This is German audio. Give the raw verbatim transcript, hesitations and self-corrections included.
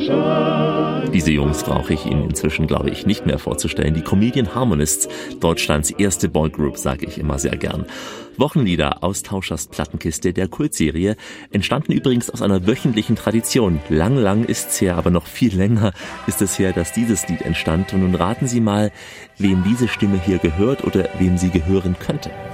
Diese Jungs brauche ich Ihnen inzwischen, glaube ich, nicht mehr vorzustellen. Die Comedian Harmonists, Deutschlands erste Boygroup, sage ich immer sehr gern. Wochenlieder aus Tauschers Plattenkiste der Kultserie entstanden übrigens aus einer wöchentlichen Tradition. Lang, lang ist's her, aber noch viel länger ist es her, dass dieses Lied entstand. Und nun raten Sie mal, wem diese Stimme hier gehört oder wem sie gehören könnte.